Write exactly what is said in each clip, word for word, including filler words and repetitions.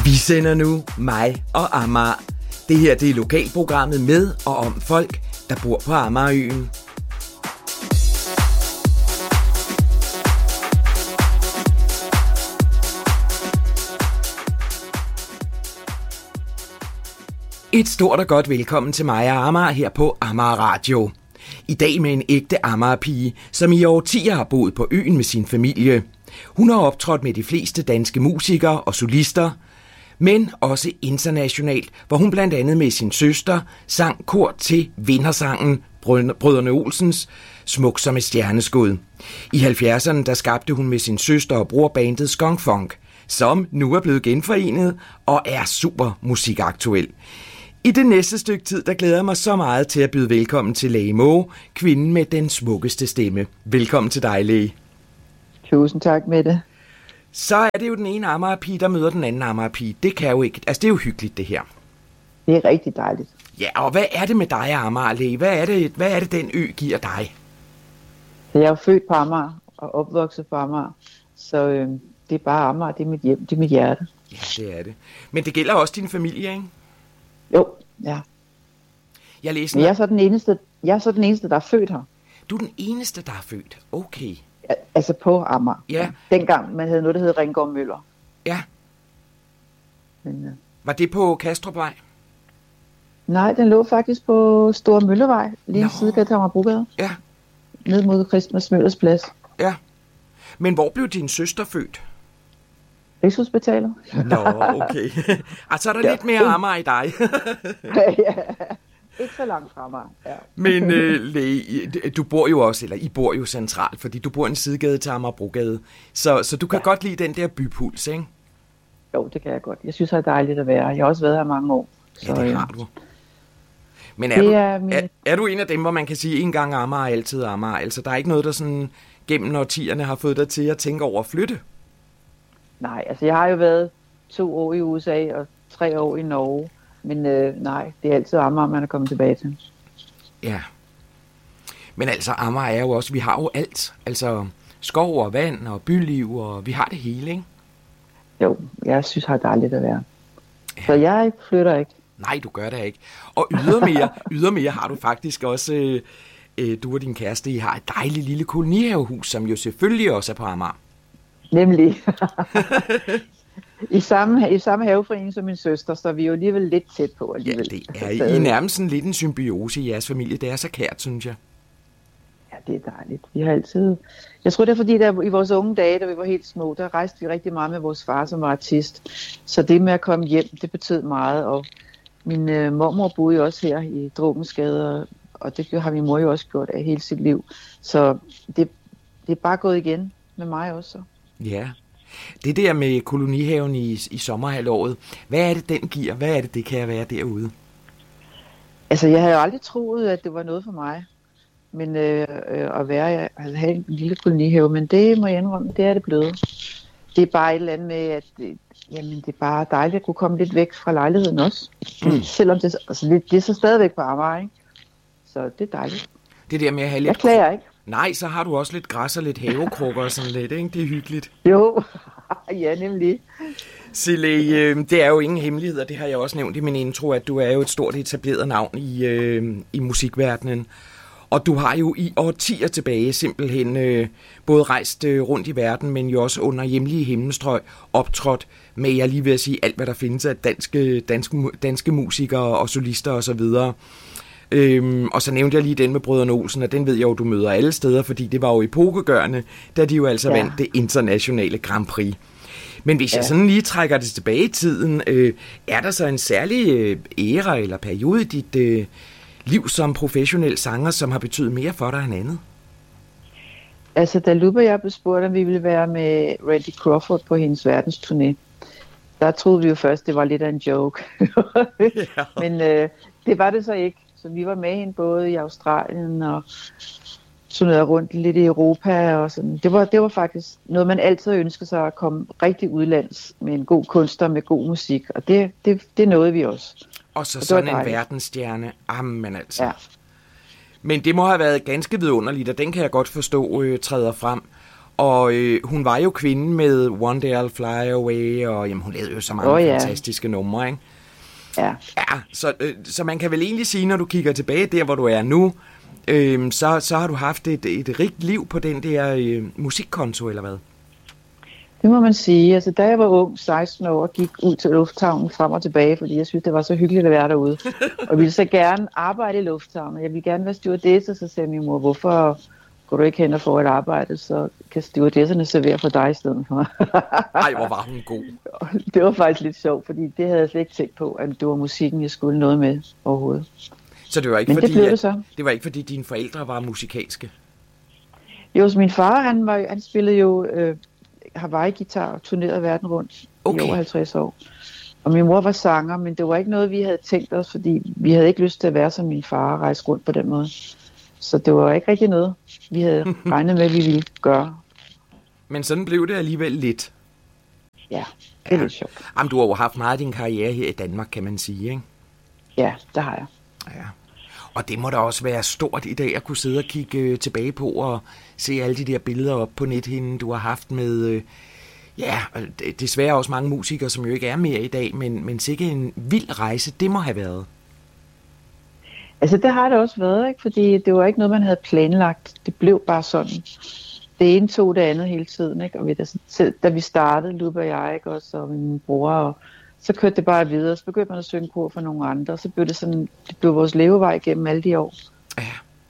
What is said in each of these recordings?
Vi sender nu mig og Amager. Det her det er lokalprogrammet med og om folk, der bor på Amagerøen. Et stort og godt velkommen til mig og Amager her på Amager Radio. I dag med en ægte Amager-pige, som i årtier har boet på øen med sin familie. Hun har optrådt med de fleste danske musikere og solister, men også internationalt, hvor hun blandt andet med sin søster sang kor til vindersangen Brødrene Olsens Smuk som et stjerneskud. I halvfjerdserne der skabte hun med sin søster og bror bandet Skunk Funk, som nu er blevet genforenet og er super musikaktuel. I det næste stykke tid, der glæder jeg mig så meget til at byde velkommen til Lea Moe, kvinden med den smukkeste stemme. Velkommen til dig, Lea. Tusind tak med det. Så er det jo den ene Amager-pige, der møder den anden Amager-pige. Det kan jo ikke, altså det er jo hyggeligt det her. Det er rigtig dejligt. Ja, og hvad er det med dig, Amager, Lea? Hvad er det, hvad er det den ø giver dig? Jeg er jo født på Amager og opvokset på Amager, så øh, det er bare Amager, det er mit hjem, det er mit hjerte. Ja, det er det. Men det gælder også din familie, ikke? Jo, ja. Jeg læser. Men jeg er så den eneste, jeg er så den eneste, der er født her. Du er den eneste, der er født. Okay. Ja, altså på Amager. Ja. Dengang man havde noget, der hed Ringgård Møller. Ja. Men, øh... Var det på Kastrupvej? Nej, den lå faktisk på Store Møllevej, lige siden af Amagerbrogade. Ja. Ned mod Christmas Møllers plads. Ja. Men hvor blev din søster født? Rigshospitalet. Nå, okay. Altså er der ja. lidt mere Amager i dig. Ja, ikke så langt fra mig. Ja. Men øh, Lea, du bor jo også, eller I bor jo centralt, fordi du bor i en sidegade til Amagerbrogade. Så, så du kan ja. godt lide den der bypuls, ikke? Jo, det kan jeg godt. Jeg synes, det er dejligt at være. Jeg har også været her mange år. Så, ja, det har du. Men er, du, er, min... er, er du en af dem, hvor man kan sige, en gang Amager, altid Amager? Altså, der er ikke noget, der sådan gennem årtierne har fået dig til at tænke over at flytte? Nej, altså jeg har jo været to år i U S A og tre år i Norge. Men øh, nej, det er altid Amager, man er kommet tilbage til. Ja. Men altså, Amager er jo også, vi har jo alt. Altså skov og vand og byliv, og vi har det hele, ikke? Jo, jeg synes, det er dejligt at være. Ja. Så jeg flytter ikke. Nej, du gør det ikke. Og ydermere, ydermere har du faktisk også, øh, du og din kæreste, I har et dejligt lille kolonihavehus, som jo selvfølgelig også er på Amager. Nemlig. I samme, I samme haveforening som min søster, så vi er jo alligevel lidt tæt på alligevel. Ja, det er I nærmest en lidt en symbiose i jeres familie. Det er så kært, synes jeg. Ja, det er dejligt. Vi har altid... Jeg tror, det er fordi, der i vores unge dage, da vi var helt små, der rejste vi rigtig meget med vores far, som var artist. Så det med at komme hjem, det betød meget. Og min øh, mormor boede jo også her i Drukensgade, og det har min mor jo også gjort af hele sit liv. Så det, det er bare gået igen med mig også. Ja. Det der med kolonihaven i, i sommerhalvåret, hvad er det, den giver? Hvad er det, det kan være derude? Altså, jeg havde jo aldrig troet, at det var noget for mig, men øh, øh, at være, at have en lille kolonihave, men det må jeg indrømme, det er det blevet. Det er bare et eller andet med, at det, jamen, det er bare dejligt at kunne komme lidt væk fra lejligheden også. Mm. Selvom det, altså, det, det er så stadigvæk på Amager, ikke? Så det er dejligt. Det der med at have lidt... Jeg klager ikke. Nej, så har du også lidt græs og lidt havekrukker og sådan lidt, ikke? Det er hyggeligt. Jo, ja, nemlig. Så Lea, det er jo ingen hemmeligheder, det har jeg også nævnt i min intro, at du er jo et stort etableret navn i, øh, i musikverdenen. Og du har jo i årtier tilbage simpelthen øh, både rejst øh, rundt i verden, men jo også under hjemlige himmelstrøg optrådt med, jeg lige vil sige, alt hvad der findes af danske, danske, danske musikere og solister osv. Øhm, og så nævnte jeg lige den med Brødrene Olsen, og den ved jeg jo, du møder alle steder, fordi det var jo epokegørende, da de jo altså ja. vandt det internationale Grand Prix. Men hvis ja. jeg sådan lige trækker det tilbage i tiden, øh, er der så en særlig øh, æra eller periode i dit øh, liv som professionel sanger, som har betydet mere for dig end andet? Altså, da Lupe og jeg blev spurgt, om vi ville være med Randy Crawford på hendes verdensturné, der troede vi jo først, det var lidt af en joke. ja. Men øh, det var det så ikke. Så vi var med hende både i Australien og turnerede rundt lidt i Europa og sådan. Det var, det var faktisk noget, man altid ønskede sig, at komme rigtig udlands med en god kunstner, med god musik. Og det, det, det nåede vi også. Og så og sådan en verdensstjerne. Jamen altså. Ja. Men det må have været ganske vidunderligt, og den kan jeg godt forstå øh, træder frem. Og øh, hun var jo kvinde med One Day I'll Fly Away, og jamen, hun lavede jo så mange oh, yeah. fantastiske numre, ikke? Ja. Ja, så, øh, så man kan vel egentlig sige, når du kigger tilbage der, hvor du er nu, øh, så, så har du haft et, et rigt liv på den der øh, musikkonto, eller hvad? Det må man sige. Altså, da jeg var ung, seksten år, gik ud til lufthavnen frem og tilbage, fordi jeg synes, det var så hyggeligt at være derude. Og ville så gerne arbejde i lufthavnen. Jeg ville gerne være stewardesse, så sagde min mor, hvorfor går du ikke hen og får et arbejde, så kan stewardesserne servere for dig i stedet for. Ej, hvor var hun god. Det var faktisk lidt sjovt, fordi det havde jeg slet ikke tænkt på, at det var musikken, jeg skulle noget med overhovedet. Så det var ikke, Men fordi, det, det, at, så. det var ikke fordi, dine forældre var musikalske? Jo, så min far, han, var, han spillede jo øh, Hawaii-guitar og turnerede verden rundt okay. i over halvtreds år. Og min mor var sanger, men det var ikke noget, vi havde tænkt os, fordi vi havde ikke lyst til at være som min far og rejse rundt på den måde. Så det var ikke rigtig noget, vi havde regnet med, at vi ville gøre. Men sådan blev det alligevel lidt. Ja, det er ja. lidt sjovt. Jamen, du har jo haft meget af din karriere her i Danmark, kan man sige, ikke? Ja, det har jeg. Ja. Og det må da også være stort i dag at kunne sidde og kigge øh, tilbage på og se alle de der billeder op på nethinden, du har haft med... Øh, ja, desværre også mange musikere, som jo ikke er mere i dag, men, men sikke en vild rejse, det må have været. Altså, det har det også været, ikke? Fordi det var ikke noget, man havde planlagt. Det blev bare sådan. Det ene tog det andet hele tiden, ikke? Og vi, da, da vi startede, Lupe og jeg, ikke? Også, og min bror, og så kørte det bare videre. Så begyndte man at synge på for nogle andre. Så blev det sådan, det blev vores levevej gennem alle de år. Ja.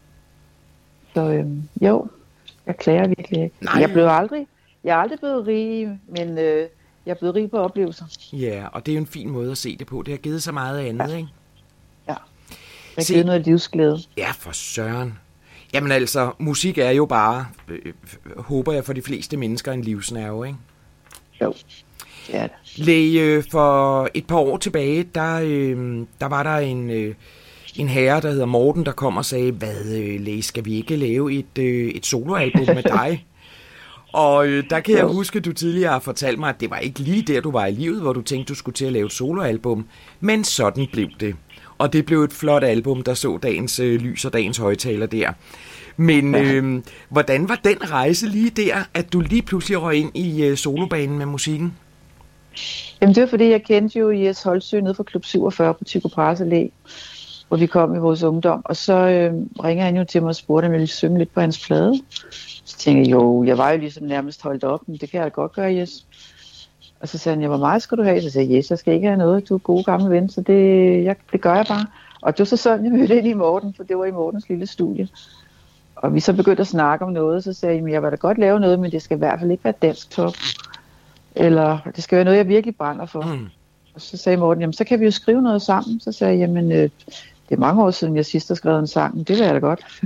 Så øhm, jo, jeg klager virkelig ikke. Nej. Jeg blev aldrig, jeg er aldrig blevet rig, men øh, jeg er blevet rig på oplevelser. Ja, og det er jo en fin måde at se det på. Det har givet så meget andet, ja. ikke? Ja, det har givet noget livsglæde. Ja, for søren. Jamen altså, musik er jo bare, øh, håber jeg for de fleste mennesker, en livsnerve, ikke? Jo, det er det. Læge, for et par år tilbage, der, øh, der var der en, øh, en herre, der hedder Morten, der kom og sagde, hvad øh, Læge, skal vi ikke lave et, øh, et soloalbum med dig? Og øh, der kan jeg huske, at du tidligere har fortalt mig, at det var ikke lige der, du var i livet, hvor du tænkte, du skulle til at lave et soloalbum. Men sådan blev det. Og det blev et flot album, der så dagens øh, lys og dagens højtaler der. Men øh, hvordan var den rejse lige der, at du lige pludselig røg ind i øh, solobanen med musikken? Jamen det var fordi, jeg kendte jo Jes Holtsø nede fra Klub syvogfyrre på Tycho Brahes Allé, hvor vi kom i vores ungdom. Og så øh, ringer han jo til mig og spurgte, om jeg ville synge lidt på hans plade. Så tænkte jeg, jo, jeg var jo ligesom nærmest holdt op, men det kan jeg da godt gøre, Jes. Og så sagde han, ja, hvor meget skal du have? Så sagde jeg, yes, jeg skal ikke have noget, du er gode gamle ven, så det, jeg, det gør jeg bare. Og det var så sådan, jeg mødte ind i Morten, for det var i Mortens lille studie. Og vi så begyndte at snakke om noget, så sagde jeg, jeg vil da godt lave noget, men det skal i hvert fald ikke være dansk top. Eller det skal være noget, jeg virkelig brænder for. Mm. Og så sagde Morten, jamen så kan vi jo skrive noget sammen. Så sagde jeg, jamen øh, det er mange år siden, jeg sidst har skrevet en sang, men det vil jeg da godt.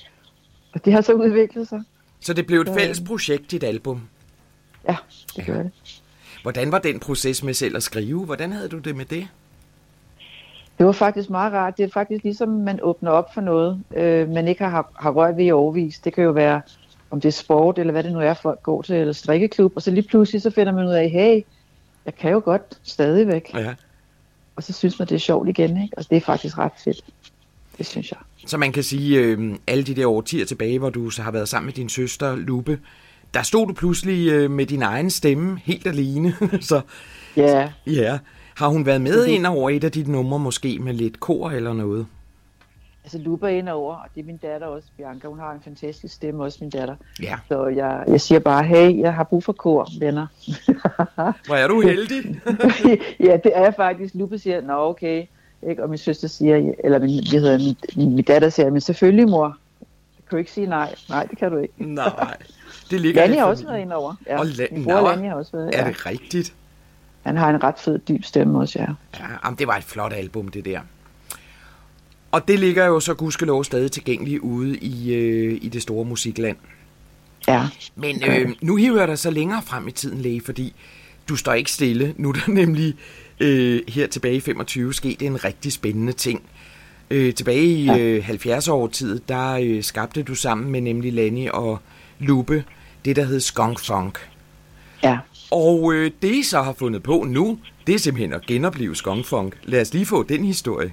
Og det har så udviklet sig. Så det blev et fælles projekt, dit album? Ja, det gør det. Hvordan var den proces med selv at skrive? Hvordan havde du det med det? Det var faktisk meget rart. Det er faktisk ligesom, man åbner op for noget, øh, man ikke har, har rørt ved i overvis. Det kan jo være, om det er sport, eller hvad det nu er, folk går til, eller strikkeklub. Og så lige pludselig, så finder man ud af, hey, jeg kan jo godt stadigvæk. Ja. Og så synes man, det er sjovt igen, ikke? Og det er faktisk ret fedt. Det synes jeg. Så man kan sige, øh, alle de der årtier tilbage, hvor du så har været sammen med din søster, Lupe, der stod du pludselig øh, med din egen stemme, helt alene. så, ja. ja. Har hun været med ind over et af dit numre, måske med lidt kor eller noget? Altså Lupe er ind over, og det er min datter også, Bianca. Hun har en fantastisk stemme, også min datter. Ja. Så jeg, jeg siger bare, hey, jeg har brug for kor, venner. Hvor er du heldig? Ja, det er faktisk. Lupe siger, nå okay. Ikke? Og min søster siger, eller min, det hedder, min, min datter siger, men selvfølgelig mor. Jeg kan jo ikke sige nej. Nej, det kan du ikke. Nej. Det ligger Lanny har også været ind over. Ja. Og La- min bror Lanny har også været. Er det rigtigt? Han har en ret fed, dyb stemme også, ja. Ja, jamen, det var et flot album, det der. Og det ligger jo så gudskelov stadig tilgængeligt ude i, øh, i det store musikland. Ja. Men øh, nu hiver jeg dig så længere frem i tiden, Læge, fordi du står ikke stille. Nu er der nemlig øh, her tilbage i femogtyve sket en rigtig spændende ting. Øh, tilbage i øh, halvfjerds-årtiet, der øh, skabte du sammen med nemlig Lanny og Lupe det, der hed Skunk Funk. Ja. Og øh, det, I så har fundet på nu, det er simpelthen at genopleve Skunk Funk. Lad os lige få den historie.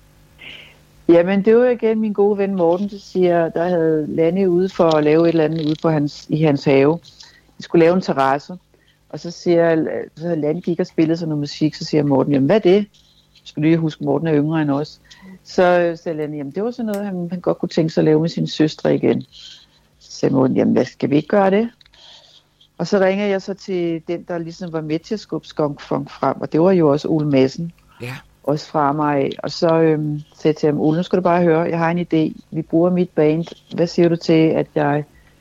Jamen, det var igen min gode ven Morten, der siger, der havde Lanny ude for at lave et eller andet ude på hans, i hans have. vi skulle lave en terrasse. Og så siger så havde Lanny gik og spillede sådan noget musik, så siger Morten, jamen hvad er det? Jeg skulle lige huske, Morten er yngre end os. Så sagde Lanny, jamen det var sådan noget, han, han godt kunne tænke sig at lave med sine søstre igen. Så sagde Morten, jamen hvad skal vi ikke gøre det? Og så ringer jeg så til den, der ligesom var med til at skubbe Skunk Funk frem, og det var jo også Ole Madsen. Ja. Også fra mig. Og så øhm, sagde jeg til ham, Ole, nu skal du bare høre, jeg har en idé. Vi bruger mit band. Hvad siger du til, at jeg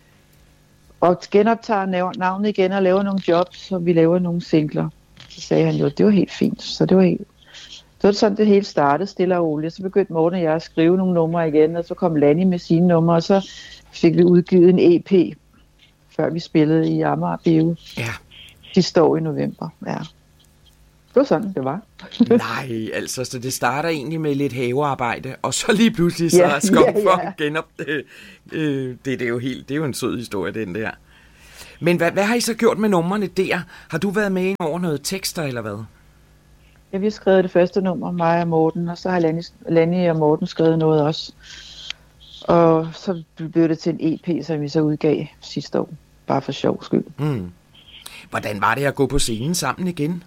og genoptager navnet igen og laver nogle jobs, så vi laver nogle singler? Så sagde han jo, det var helt fint. Så det var helt... Så var det sådan, det hele startede stille og roligt. Så begyndte Morten og jeg at skrive nogle numre igen, og så kom Lanny med sine numre, og så fik vi udgivet en E P, før vi spillede i Amager Bio. Ja. Sidste år i november, ja. Det var sådan, det var. Nej, altså, så det starter egentlig med lidt havearbejde, og så lige pludselig så ja, er Skunk ja, Funk ja. genop... Øh, øh, det, det er jo helt, det er jo en sød historie, den der. Men hvad, hvad har I så gjort med numrene der? Har du været med ind over noget tekster, eller hvad? Ja, vi har skrevet det første nummer, mig og Morten, og så har Lanny, Lanny og Morten skrevet noget også. Og så blev det til en E P, som vi så udgav sidste år, bare for sjov skyld. Mm. Hvordan var det at gå på scenen sammen igen?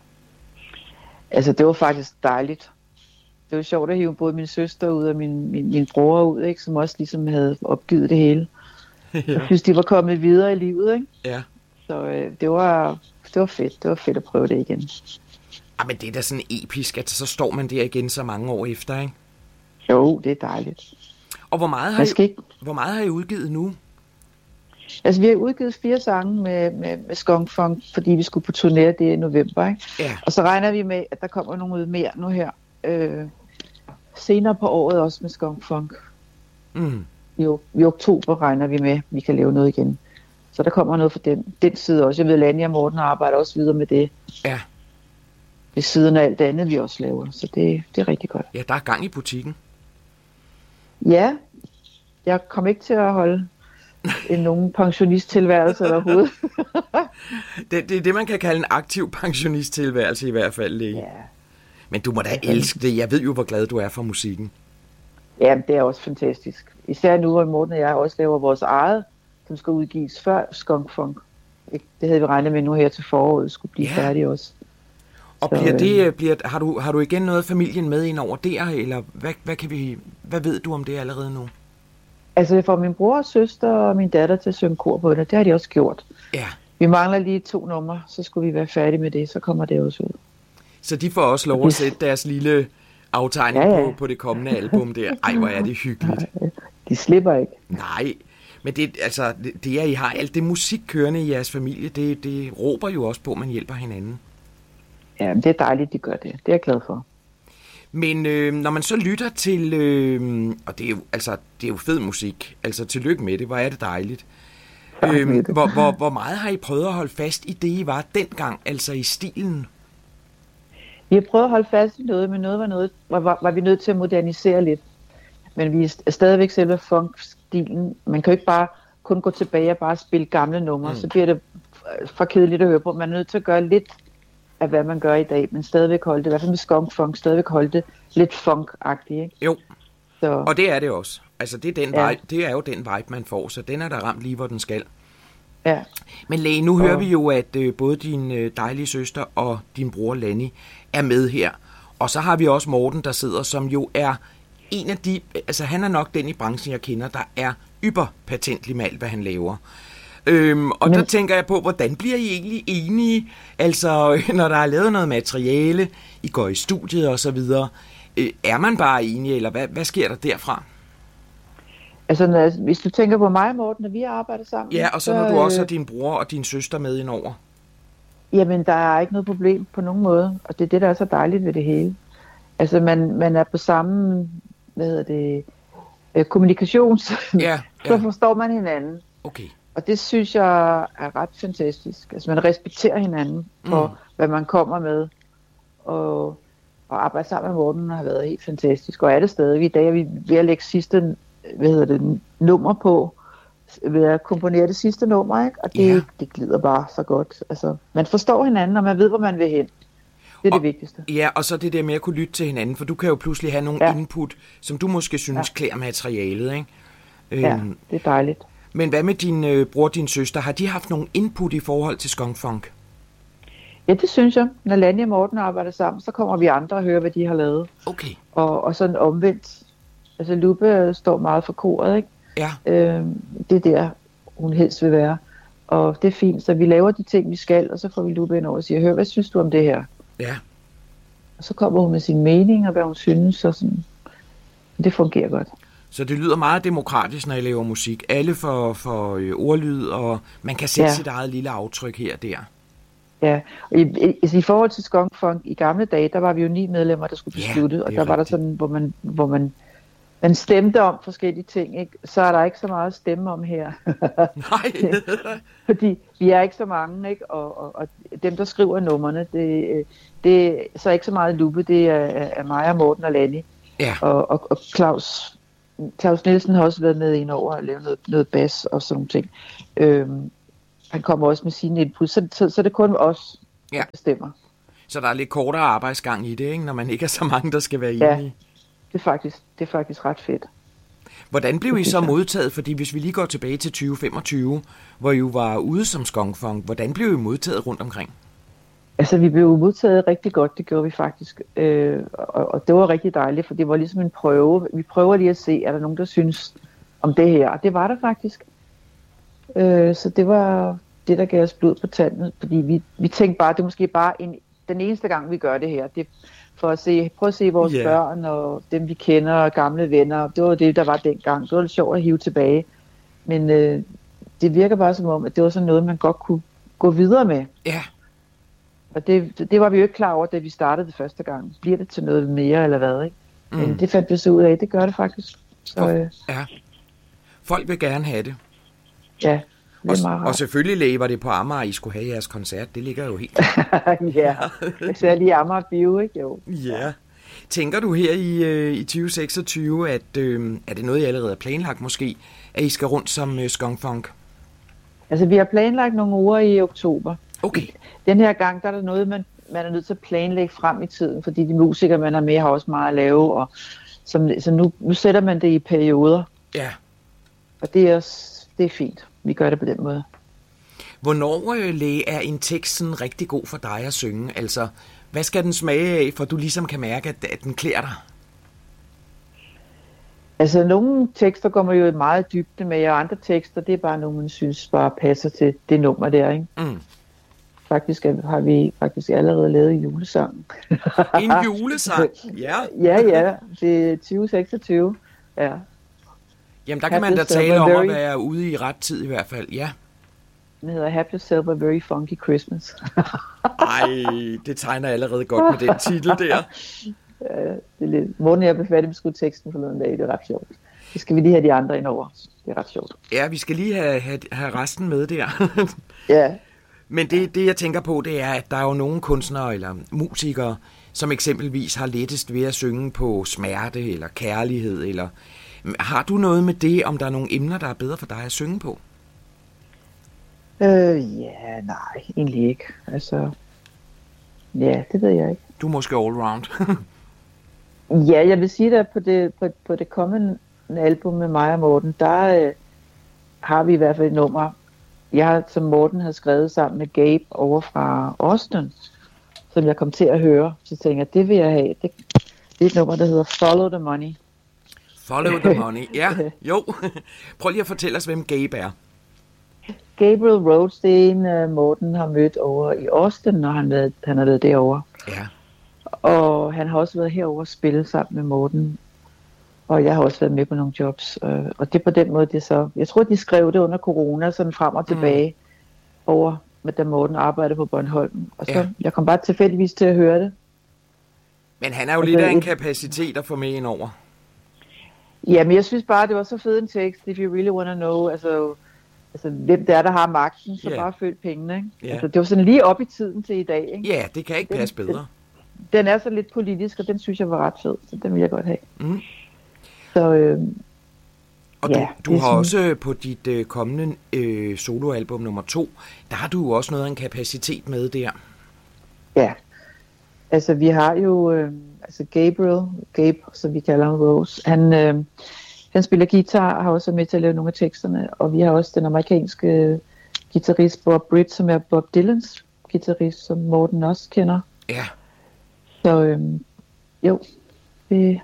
Altså, det var faktisk dejligt. Det var sjovt at hive både min søster ud og min, min, min bror ud, ikke, som også ligesom havde opgivet det hele. Ja. Jeg synes, de var kommet videre i livet, ikke? Ja. Så øh, det, var, det var fedt. Det var fedt at prøve det igen. Ah, men det er da sådan episk, at så står man der igen så mange år efter, ikke? Jo, det er dejligt. Og hvor meget har, I, ikke... hvor meget har I udgivet nu? Altså, vi har udgivet fire sange med, med, med Skunk Funk, fordi vi skulle på turné det i november, ikke? Ja. Og så regner vi med, at der kommer nogle ud mere nu her. Øh, senere på året også med Skunk Funk. Mm. I, I oktober regner vi med, at vi kan lave noget igen. Så der kommer noget fra den, den side også. Jeg ved, Lanny og Morten arbejder også videre med det. Ja. Ved siden af alt det andet, vi også laver. Så det, det er rigtig godt. Ja, der er gang i butikken. Ja. Jeg kom ikke til at holde en nogen pensionisttilværelse overhovedet. det, det er det, man kan kalde en aktiv pensionisttilværelse i hvert fald. Ja. Men du må da elske det. Jeg ved jo, hvor glad du er for musikken. Ja, det er også fantastisk. Især nu, hvor Morten og jeg også laver vores eget, som skal udgives før Skunk Funk. Det havde vi regnet med nu her til foråret, skulle blive ja. færdig også. Og så, bliver det, bliver, har, du, har du igen noget af familien med ind over der, eller hvad, hvad, kan vi, hvad ved du om det allerede nu? Altså, jeg får min bror og søster og min datter til at synge kor på det. Det har de også gjort. Ja. Vi mangler lige to numre, så skulle vi være færdige med det, så kommer det også ud. Så de får også lov at sætte deres lille aftegning ja, ja. På, på det kommende album der. Ej, hvor er det hyggeligt. De slipper ikke. Nej, men det, altså, det, det at I har alt det musik kørende i jeres familie, det, det råber jo også på, at man hjælper hinanden. Ja, men det er dejligt, de gør det. Det er jeg glad for. Men øh, når man så lytter til, øh, og det er, jo, altså, det er jo fed musik, altså tillykke med det, hvor er det dejligt. Øh, hvor, hvor, hvor meget har I prøvet at holde fast i det, I var dengang, altså i stilen? Vi har prøvet at holde fast i noget, men noget var, noget, var, var, var vi nødt til at modernisere lidt. Men vi er stadigvæk selve funk-stilen. Man kan jo ikke bare kun gå tilbage og bare spille gamle numre, mm. så bliver det for kedeligt at høre på. Man er nødt til at gøre lidt af, hvad man gør i dag, men stadigvæk holde det, i hvert fald med Skunk Funk, stadigvæk holde det lidt funk-agtigt, ikke? Jo, så. Og det er det også. Altså, det er, den ja. vibe, det er jo den vibe, man får, så den er der ramt lige, hvor den skal. Ja. Men Læge, nu og... hører vi jo, at øh, både din øh, dejlige søster og din bror Lanny er med her. Og så har vi også Morten, der sidder, som jo er en af de... Altså, han er nok den i branchen, jeg kender, der er yberpatentlig med alt, hvad han laver. Øhm, og Men... der tænker jeg på, hvordan bliver I egentlig enige? Altså, når der er lavet noget materiale, I går i studiet og så videre. Øh, er man bare enige, eller hvad, hvad sker der derfra? Altså, når, hvis du tænker på mig, Morten, og vi arbejder sammen... Ja, og så når du også har din bror og din søster med indover. Jamen, der er ikke noget problem på nogen måde, og det er det, der er så dejligt ved det hele. Altså, man, man er på samme, hvad hedder det, øh, kommunikations... Ja, ja. Så forstår man hinanden. Okay. Og det synes jeg er ret fantastisk. Altså, man respekterer hinanden for, mm. hvad man kommer med. Og, og arbejde sammen med Morten har været helt fantastisk, og er det stadig. I dag er vi ved at lægge sidste, hvad hedder det, nummer på, ved at komponere det sidste nummer, ikke? Og det, ja. det glider bare så godt. Altså, man forstår hinanden, og man ved, hvor man vil hen. Det er og, det vigtigste. Ja, og så det der med at kunne lytte til hinanden, for du kan jo pludselig have nogle ja. input, som du måske synes ja. klæder materialet, ikke? Ja, øhm, det er dejligt. Men hvad med din øh, bror og din søster? Har de haft nogen input i forhold til skunk-funk? Ja, det synes jeg. Når Lani og Morten arbejder sammen, så kommer vi andre og hører, hvad de har lavet. Okay. Og, og sådan omvendt. Altså Lupe står meget for koret, ikke? Ja. Øh, det er der, hun helst vil være. Og det er fint, så vi laver de ting, vi skal, og så får vi Lupe ind over og siger, hør, hvad synes du om det her? Ja. Og så kommer hun med sin mening, og hvad hun synes, og sådan. Det fungerer godt. Så det lyder meget demokratisk, når I laver musik. Alle får, får øh, ordlyd, og man kan sætte ja. sit eget lille aftryk her og der. Ja, og i, i, i forhold til skunk-funk, i gamle dage, der var vi jo ni medlemmer, der skulle beslutte, ja, og der rigtigt. Var der sådan, hvor man, hvor man, man stemte om forskellige ting, ikke? Så er der ikke så meget at stemme om her. Nej. Fordi vi er ikke så mange, ikke? Og, og, og dem, der skriver numrene, det, det så er ikke så meget Lupe, det er, er mig og Morten og Lani. Ja. Og, og, og Claus, Claus Nielsen har også været med ind over at lave noget, noget bas og sådan nogle ting. Øhm, han kommer også med sine input, så, så, så det er kun os, der ja. bestemmer. Så der er lidt kortere arbejdsgang i det, ikke? Når man ikke er så mange, der skal være ja, enige. det er faktisk, det er faktisk ret fedt. Hvordan blev I så modtaget? Fordi hvis vi lige går tilbage til tyve femogtyve, hvor I jo var ude som skunk-funk, hvordan blev I modtaget rundt omkring? Altså, vi blev modtaget rigtig godt, det gjorde vi faktisk. Øh, og, og det var rigtig dejligt, for det var ligesom en prøve. Vi prøver lige at se, er der nogen, der synes om det her? Og det var der faktisk. Øh, så det var det, der gav os blod på tanden, fordi vi, vi tænkte bare, det er måske bare en, den eneste gang, vi gør det her. Det for at se, prøve at se vores yeah. børn og dem, vi kender, og gamle venner. Det var det, der var dengang. Det var lidt sjovt at hive tilbage. Men øh, det virker bare som om, at det var sådan noget, man godt kunne gå videre med. Ja. Yeah. Og det, det var vi jo ikke klar over, da vi startede det første gang. Bliver det til noget mere, eller hvad, ikke? Mm. Men det fandt vi så ud af. Det gør det faktisk. Så, øh, ja. Folk vil gerne have det. Ja, det er og, meget rart. Og selvfølgelig læge, var det på Amager, I skulle have jeres koncert. Det ligger jo helt. Ja, især lige Amager Bio, ikke? Jo. Ja. Tænker du her i, øh, i tyve seksogtyve, at øh, er det noget, I allerede har planlagt måske, at I skal rundt som øh, skunk-funk? Altså, vi har planlagt nogle uger i oktober. Okay. Den her gang, der er der noget, man, man er nødt til at planlægge frem i tiden, fordi de musikere, man er med, har også meget at lave, og som, så nu, nu sætter man det i perioder. Ja. Og det er, også, det er fint. Vi gør det på den måde. Hvornår, øh, Læge, er en tekst sådan rigtig god for dig at synge? Altså, hvad skal den smage af, for du ligesom kan mærke, at, at den klæder dig? Altså, nogle tekster går man jo meget dybde med, og andre tekster, det er bare nogle, man synes bare passer til det nummer der, ikke? Mm. Faktisk har vi faktisk allerede lavet julesangen. En julesang? Ja. Ja, ja. Det er tyve seksogtyve. Ja. Jamen, der kan man da tale om at være ude i ret tid i hvert fald, ja. Den hedder Have Yourself a Very Funky Christmas. Ej, det tegner allerede godt med den titel der. Ja, det er lidt. Morten og jeg blev færdig med skudt teksten forleden dag, det er ret sjovt. Det skal vi lige have de andre ind over. Det er ret sjovt. Ja, vi skal lige have, have, have resten med der. Ja. Men det, det, jeg tænker på, det er, at der er jo nogle kunstnere eller musikere, som eksempelvis har lettest ved at synge på smerte eller kærlighed. Eller har du noget med det, om der er nogle emner, der er bedre for dig at synge på? Øh, ja, nej, egentlig ikke. Altså, ja, det ved jeg ikke. Du er måske all round. Ja, jeg vil sige, at på det, på, på det kommende album med mig og Morten, der øh, har vi i hvert fald et nummer, jeg har, som Morten har skrevet sammen med Gabe over fra Austin, som jeg kom til at høre. Så tænker jeg, det vil jeg have. Det, det er et nummer, der hedder Follow the Money. Follow the Money, ja, jo. Prøv lige at fortælle os, hvem Gabe er. Gabriel Rhodes, det er en, uh, Morten har mødt over i Austin, når han, været, han har været derovre. Ja. Og han har også været herovre og spille sammen med Morten. Og jeg har også været med på nogle jobs. Øh, og det er på den måde, det er så... Jeg tror, de skrev det under corona, sådan frem og tilbage mm. over, med da Morten arbejdede på Bornholm. Og så, ja. Jeg kom bare tilfældigvis til at høre det. Men han er jo og lidt af en et... kapacitet at få med ind over. Jamen, jeg synes bare, det var så fed en tekst, if you really want to know, altså, altså hvem det er, der har magten, så yeah. bare følg pengene, ikke? Yeah. Altså, det var sådan lige op i tiden til i dag, ikke? Ja, det kan ikke den, passe bedre. Den, den er så lidt politisk, og den synes jeg var ret fed, så den vil jeg godt have. Mm. Så, øh, og ja, du, du har sådan... også på dit øh, kommende øh, soloalbum nummer to, der har du også noget af en kapacitet med der. Ja, altså vi har jo, øh, altså Gabriel, Gabe, som vi kalder ham Rose, han, øh, Han spiller guitar og har også været med til at lave nogle af teksterne, og vi har også den amerikanske guitarist Bob Britt, som er Bob Dylans guitarist, som Morten også kender. Ja. Så øhm, jo, det...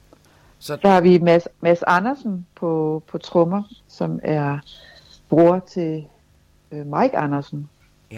Så der har vi Mads, Mads Andersen på, på trommer, som er bror til øh, Mike Andersen. Ja.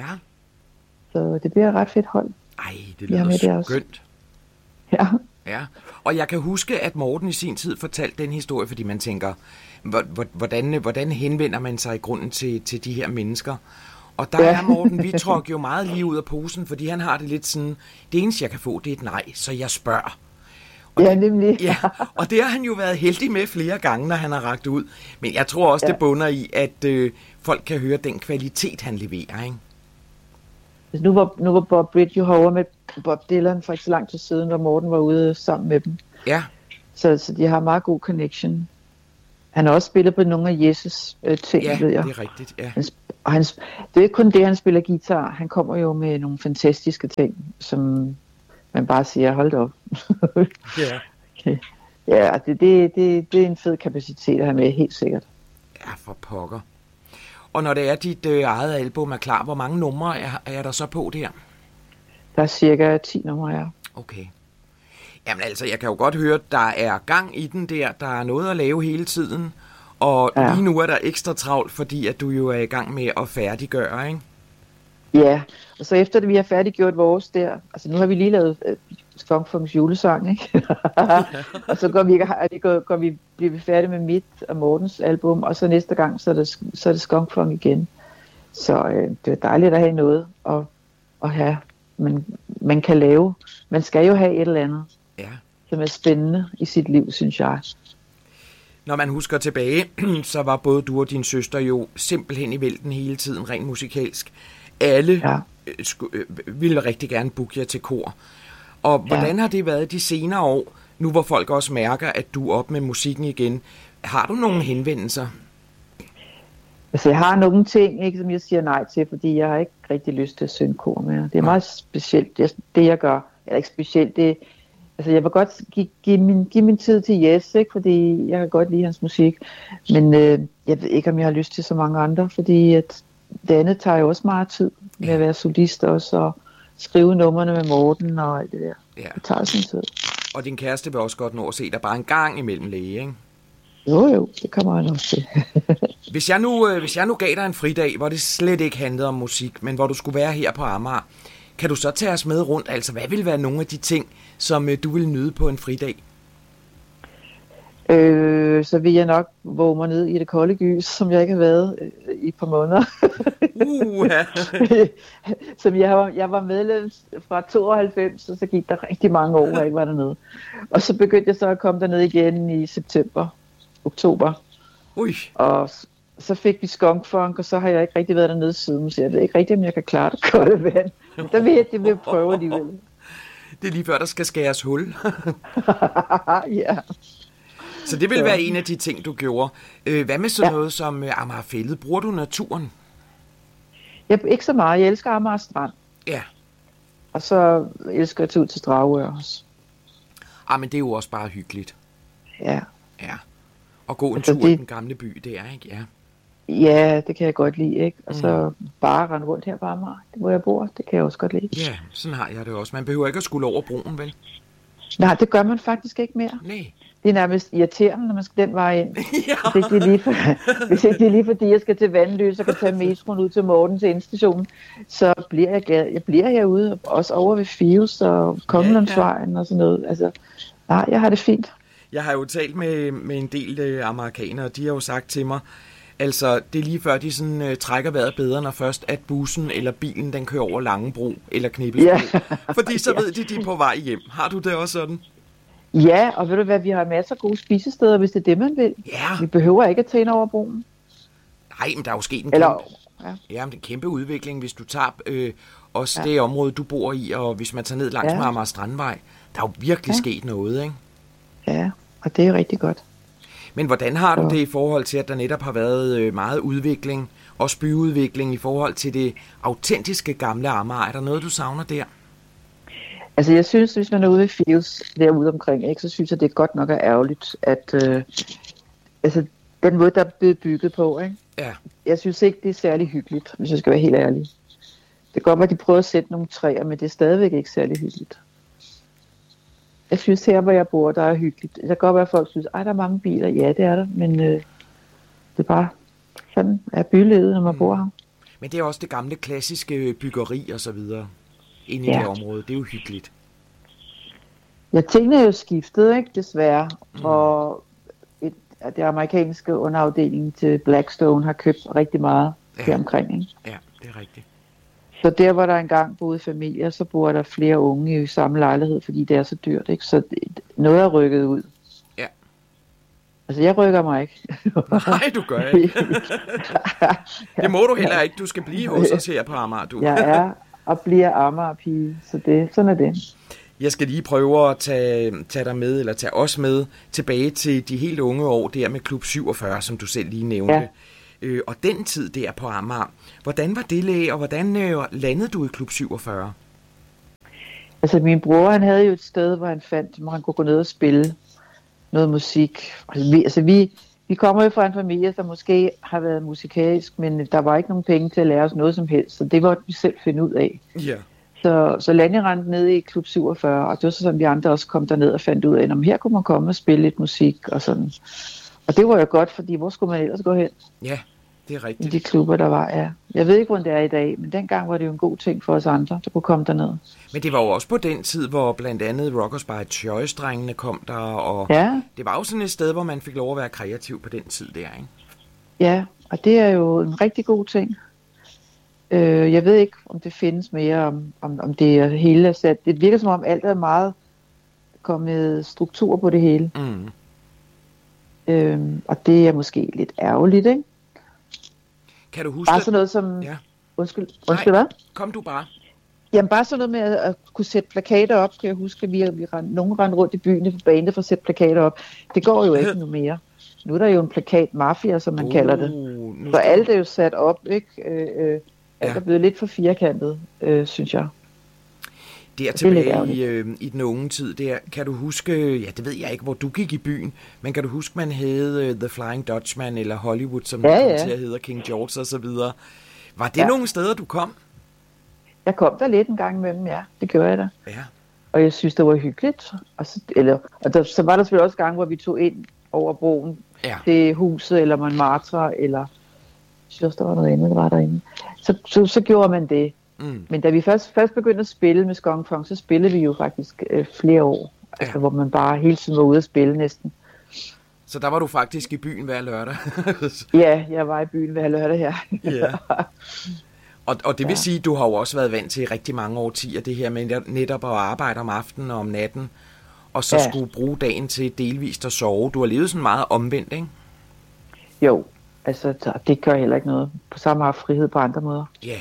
Så det bliver et ret fedt hold. Ej, det lyder skønt. Ja. Ja. Og jeg kan huske, at Morten i sin tid fortalte den historie, fordi man tænker, hvordan, hvordan henvender man sig i grunden til, til de her mennesker? Og der ja. er Morten Wittrock jo meget lige ud af posen, fordi han har det lidt sådan, det eneste jeg kan få, det er et nej, så jeg spørger. Og ja, nemlig. Ja, og det har han jo været heldig med flere gange, når han har rakt ud. Men jeg tror også, ja. det bunder i, at øh, folk kan høre den kvalitet, han leverer, ikke? Altså, nu, var, nu var Bob Britt jo herovre med Bob Dylan for ikke så lang tid siden, hvor Morten var ude sammen med dem. Ja. Så, så de har meget god connection. Han har også spillet på nogle af Jesus øh, ting, ja, ved jeg. det er rigtigt, ja. Han, og han, det er ikke kun det, han spiller guitar. Han kommer jo med nogle fantastiske ting, som man bare siger, hold da op. Ja. Okay. Ja, det, det, det, det er en fed kapacitet at have med, helt sikkert. Ja, for pokker. Og når det er dit øh, eget album er klar, hvor mange numre er, er der så på der? Der er cirka ti numre, ja. Okay. Jamen altså, jeg kan jo godt høre, at der er gang i den der. Der er noget at lave hele tiden. Og ja. lige nu er der ekstra travlt, fordi at du jo er i gang med at færdiggøre, ikke? Ja, og så efter det, vi har færdiggjort vores der, altså nu har vi lige lavet uh, Skunk Funks julesang, ikke? Og så går vi, går, går vi, bliver vi færdige med mit og Mortens album, og så næste gang, så er det, så er det Skunk Funk igen. Så uh, det er dejligt at have noget at, at have, man, man kan lave. Man skal jo have et eller andet, ja. som er spændende i sit liv, synes jeg. Når man husker tilbage, så var både du og din søster jo simpelthen i vælten hele tiden, rent musikalsk. Alle ja. sku, øh, ville rigtig gerne booke jer til kor. Og hvordan ja. har det været de senere år, nu hvor folk også mærker, at du er op med musikken igen? Har du nogle henvendelser? Altså jeg har nogle ting, ikke, som jeg siger nej til, fordi jeg har ikke rigtig lyst til at synge kor mere. Det er meget specielt, det, det jeg gør. Eller ikke specielt, det altså jeg vil godt give, give, min, give min tid til Jes, ikke, fordi jeg kan godt lide hans musik. Men øh, jeg ved ikke, om jeg har lyst til så mange andre, fordi at det andet tager jo også meget tid med at være solist også, og skrive numrene med Morten og alt det der. Ja. Det tager sin tid. Og din kæreste vil også godt nå at se dig bare en gang imellem læge, ikke? Jo jo, det kommer han også til. hvis, jeg nu, øh, hvis jeg nu gav dig en fridag, hvor det slet ikke handlede om musik, men hvor du skulle være her på Amager, kan du så tage os med rundt? Altså, hvad vil være nogle af de ting, som øh, du vil nyde på en fridag? Øh, så vil jeg nok våge mig ned i det kolde gys, som jeg ikke har været øh, i et par måneder. uh, ja. som jeg var, jeg var medlem fra tooghalvfems, og så gik der rigtig mange år, jeg ikke var dernede. Og så begyndte jeg så at komme derned igen i september, oktober. Ui. Og så fik vi Skunk Funk, og så har jeg ikke rigtig været dernede siden, så jeg ved ikke rigtig, om jeg kan klare det kolde vand. Men der vil jeg, det vil jeg prøve alligevel. Det er lige før, der skal skæres hul. Ja. Så det vil være en af de ting, du gjorde. Hvad med sådan ja. noget som Amager Fælled? Bruger du naturen? Jeg, ikke så meget. Jeg elsker Amager Strand. Ja. Og så elsker jeg at tage ud til Dragør også. Ah, men det er jo også bare hyggeligt. Ja. Ja. Og gå en altså tur det... i den gamle by, det er, ikke? Ja. Ja, det kan jeg godt lide, ikke? Og så mm. bare rende rundt her på Amager, hvor jeg bor. Det kan jeg også godt lide. Ja, sådan har jeg det også. Man behøver ikke at skulle over broen, vel? Nej, det gør man faktisk ikke mere. Nej. Det er nærmest irriterende, når man skal den vej ind. Ja. Hvis ikke det er lige, for, hvis ikke det er lige fordi, jeg skal til Vandløs og kan tage metroen ud til Morten til endestationen, så bliver jeg glad. Jeg bliver herude, også over ved Fields og Kongelandsvejen ja, ja. og sådan noget. Altså, nej, jeg har det fint. Jeg har jo talt med, med en del øh, amerikanere, og de har jo sagt til mig, altså det er lige før, de sådan, øh, trækker vejret bedre, når først at bussen eller bilen, den kører over Langebro eller Knibbelsbro. Ja. Fordi så ved de, de er på vej hjem. Har du det også sådan? Ja, og ved du hvad, vi har masser af gode spisesteder, hvis det er det, man vil. Ja. Vi behøver ikke at tage ind over broen. Nej, men der er jo sket en Eller, kæmpe, ja. Ja, men en kæmpe udvikling, hvis du tager øh, også ja. det område, du bor i, og hvis man tager ned langs ja. med Amager Strandvej. Der er jo virkelig ja. sket noget, ikke? Ja, og det er rigtig godt. Men hvordan har du det i forhold til, at der netop har været øh, meget udvikling, også byudvikling i forhold til det autentiske gamle Amager? Er der noget, du savner der? Altså jeg synes, hvis man er ude i Fields derude omkring, ikke, så synes jeg, det er godt nok er ærgerligt, at, øh, altså den måde, der er blevet bygget på, ikke? Ja. Jeg synes ikke, det er særlig hyggeligt, hvis jeg skal være helt ærlig. Det kan godt være, at de prøver at sætte nogle træer, men det er stadigvæk ikke særlig hyggeligt. Jeg synes her, hvor jeg bor, der er hyggeligt. Det kan godt være, at folk synes, at der er mange biler. Ja, det er der, men øh, det er bare sådan er bylivet, når man mm. bor her. Men det er også det gamle klassiske byggeri og så videre inde i ja. det område. Det er jo hyggeligt. Ja, tingene er jo skiftet, ikke, desværre. Mm. Og et, det amerikanske underafdeling til Blackstone har købt rigtig meget ja. deromkring. Ikke? Ja, det er rigtigt. Så der, hvor der engang boede familier, så bor der flere unge i samme lejlighed, fordi det er så dyrt. Ikke? Så noget er rykket ud. Ja. Altså, jeg rykker mig ikke. Nej, du gør ikke. Det må du heller ikke. Du skal blive hos os her på Amager, du. Jeg er og bliver Amager-pige, så det, sådan er det. Jeg skal lige prøve at tage, tage dig med, eller tage os med, tilbage til de helt unge år der med Klub syvogfyrre, som du selv lige nævnte. Ja. Øh, og den tid der på Amager. Hvordan var det, Læge, og hvordan øh, landede du i Klub syvogfyrre? Altså, min bror, han havde jo et sted, hvor han fandt, hvor han kunne gå ned og spille noget musik. Altså, vi, altså, vi, vi kommer jo fra en familie, der måske har været musikalsk, men der var ikke nogen penge til at lære os noget som helst, så det var vi selv finde ud af. Ja. Så, så Lande rendte ned i Klub syvogfyrre, og det var så sådan, vi andre også kom derned og fandt ud af, at her kunne man komme og spille lidt musik og sådan. Og det var jo godt, fordi hvor skulle man ellers gå hen? Ja, det er rigtigt. I de klubber, der var, ja. Jeg ved ikke, hvordan det er i dag, men dengang var det jo en god ting for os andre, der kunne komme derned. Men det var jo også på den tid, hvor blandt andet Rockers by Choice-drengene kom der, og ja. Det var jo sådan et sted, hvor man fik lov at være kreativ på den tid der, ikke? Ja, og det er jo en rigtig god ting. Øh, jeg ved ikke, om det findes mere, om, om, om det er hele sat. Det virker som om alt er meget kommet struktur på det hele. Mm. Øh, og det er måske lidt ærgerligt, ikke? Kan du huske... Bare sådan noget som... Ja. Undskyld, undskyld hvad? Kom du bare. Jamen bare sådan noget med at, at kunne sætte plakater op, kan jeg huske, at vi, vi rend, nogen rendte rundt i byen på banen for at sætte plakater op. Det går jo ikke nu mere. Nu er der jo en plakat-mafia, som man uh, kalder det. Så alt er jo sat op, ikke? Øh, øh, alt ja. er blevet lidt for firkantet, øh, synes jeg. Der tilbage i, øh, i den unge tid, der, kan du huske, ja det ved jeg ikke, hvor du gik i byen, men kan du huske, man hed uh, The Flying Dutchman eller Hollywood, som ja, kom ja. til at hedde King George og så videre. Var det ja. nogle steder, du kom? Jeg kom der lidt en gang imellem, ja. Det gjorde jeg da. Ja. Og jeg synes, det var hyggeligt. Og så, eller, og der, så var der selvfølgelig også gange, hvor vi tog ind over broen ja. til huset, eller Montmartre, eller jeg synes, der var noget andet, der var derinde. Så, så, så gjorde man det. Mm. Men da vi først, først begyndte at spille med Skong Fong, så spillede vi jo faktisk øh, flere år. Ja. Altså, hvor man bare hele tiden var ude at spille næsten. Så der var du faktisk i byen hver lørdag? Ja, jeg var i byen hver lørdag her. Ja. Og, og det vil ja. sige, at du har jo også været vant til rigtig mange årtier, det her med netop at arbejde om aftenen og om natten, og så ja. skulle bruge dagen til delvist at sove. Du har levet sådan meget omvendt, ikke? Jo, altså det gør heller ikke noget. På samme har frihed på andre måder. Ja.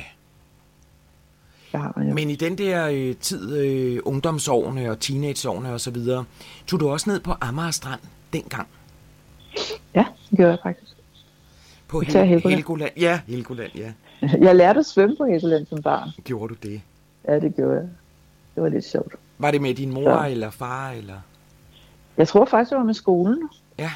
Ja, ja. Men i den der øh, tid, øh, ungdomsårene og teenageårene og så videre, tog du også ned på Amager Strand dengang? Ja, det gjorde jeg faktisk. På Hel- Helgoland. Helgoland? Ja, Helgoland, ja. Jeg lærte at svømme på Helgoland som barn. Gjorde du det? Ja, det gjorde jeg. Det var lidt sjovt. Var det med din mor så. Eller far? Eller? Jeg tror faktisk, det var med skolen. Ja.